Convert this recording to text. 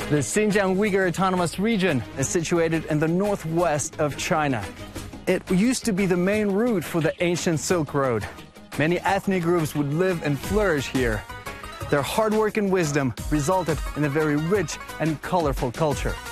The Xinjiang Uyghur Autonomous Region is situated in the northwest of China. It used to be the main route for the ancient Silk Road. Many ethnic groups would live and flourish here. Their hard work and wisdom resulted in a very rich and colorful culture.